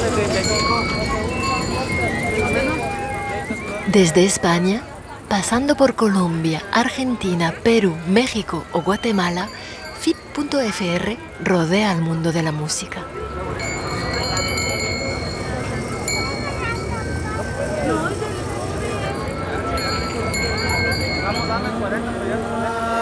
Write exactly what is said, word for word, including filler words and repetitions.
Desde España, pasando por Colombia, Argentina, Perú, México o Guatemala, F I P punto F R rodea al mundo de la música.